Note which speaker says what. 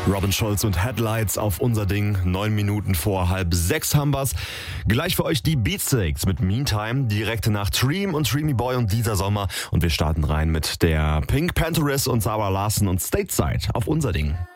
Speaker 1: Robin Schulz und Headlights auf unser Ding. 9 Minuten vor 5:30 haben wir's. Gleich für euch die Beatsteaks mit Meantime, direkt nach Dream und Dreamy Boy und dieser Sommer. Und wir starten rein mit der Pink Pantheress und Sarah Larson und Stateside auf unser Ding.